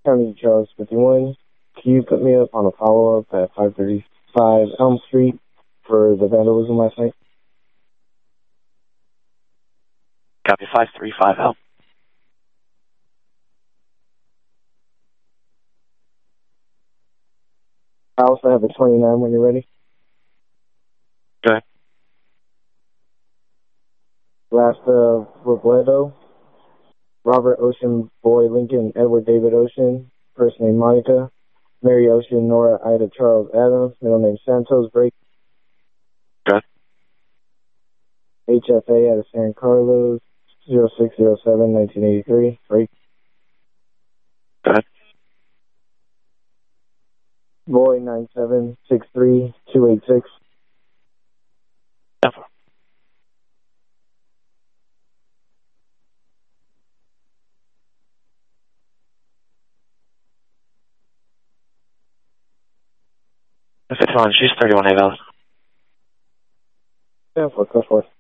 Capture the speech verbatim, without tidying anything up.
County Charles fifty-one. Can you put me up on a follow-up at five thirty-five Elm Street for the vandalism last night? Copy five three five Elm. I also have a twenty-nine when you're ready. Go ahead. Last uh, Robledo, Robert Ocean, Boy Lincoln, Edward David Ocean, first name Monica, Mary Ocean, Nora Ida Charles Adams, middle name Santos, break. Go ahead. H F A out of San Carlos, zero six zero seven nineteen eighty-three, break. Go ahead. Boy nine seven six three two eight six. Never. fifty-one, she's thirty-one A valid. Yeah, for, go for it.